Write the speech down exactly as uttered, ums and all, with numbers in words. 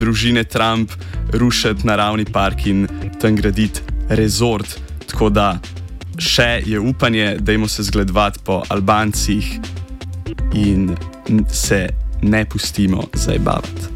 družine Trump rušiti naravni park in tam graditi rezort. Tako da še je upanje, dajmo se zgledovati po Albancih in se ne pustimo zajebavati.